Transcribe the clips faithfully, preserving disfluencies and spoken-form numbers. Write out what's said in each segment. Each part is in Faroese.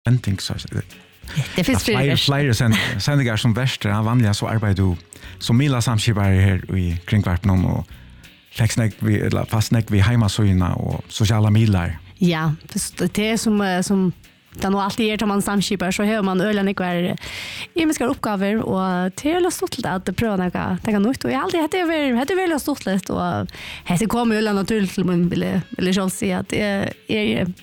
Venting så. Det finns flera flera sändningar som värst är vanliga så arbetar du som Mila samskipare här i kringkvarten och läxnäck vi eller fastnäck vi hemmasöjna och sociala medier. Ja, det är som som det nog alltid är att man samskipar så hör man ölen ikvar imiska uppgifter och till och stort att pröva några tänka nytt och jag alltid hade väl hade väl stort lätt och det kommer ölen naturligt till man vill vill jag säga att det är är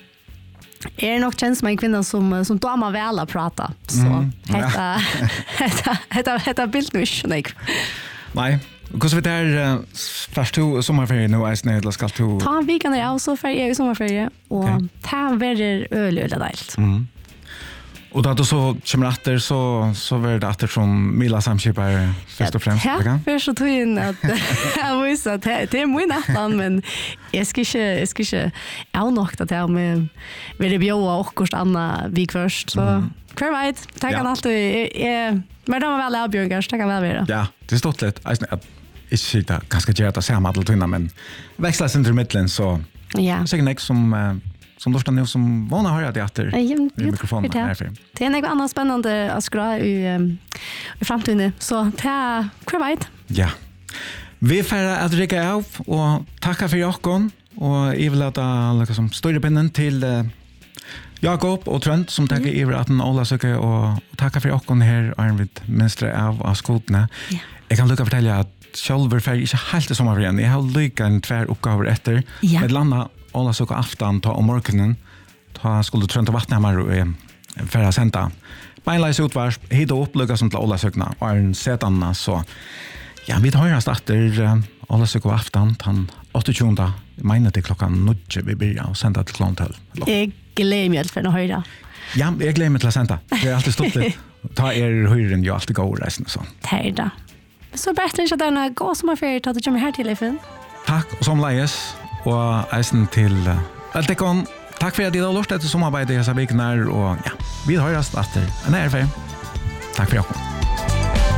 är nog känns som en kvinna som som damer väl att prata så Mm, detta detta detta detta bild nu nej. Nej. Hur vi där först två sommarferie nu är snäll eller ska du ta en vecka när jag så för jag sommarferie och ta väldigt öl öl delt. Mm. Och då så kommer efter så så var det efter som Mila samskipare först och främst. Ja, för så tog in att jag visste att det är min nattan men jag ska inte jag ska inte jag nog att jag med vill det bjuda och kost Anna vik först så kvar vet tack kan allt är men de var väl avbjörgars tack väl vara. Ja, det står lätt att inte det ganska gärna att säga att tunna men växlas inte i mitten så ja. Så jag som som då står nu som vana höra det efter i mikrofonen här för. Det är något annat spännande att skra i i framtiden så ta kvar vet. Ja. Vi får att dricka av och tacka för Jakob och jag vill låta liksom stora pinnen till uh, Jakob och Trent som tackar mm. att den alla söker och tacka för Jakob här Arvid minister av av skolorna. Ja. Jag kan lucka fortälja att själver för inte helt som av igen. Jag har lycka en tvär uppgifter efter ja. Med landa alla söker afton ta om morgonen ta skulle Trent och vattna och eh, för att sända. Beinleis utvars hit och uppluga som till alla sökna och en setanna så ja, vi tar oss efter uh, alla söker afton han åttionde mener til klokkan nio vi börjar och sända till klockan tolv. Jag glömmer mig för att höra. Ja, jag glömmer mig till att sända. Det är alltid stort det. Ta er höjren ju alltid går resten så. Tärda. Så bättre att denna gå som har färdigt att du kommer här till Efin. Tack och som lejes och eisen till Altekon. Tack för att du har lust att samarbeta i dessa veckorna och ja, vi hörs efter en här för. Tack för att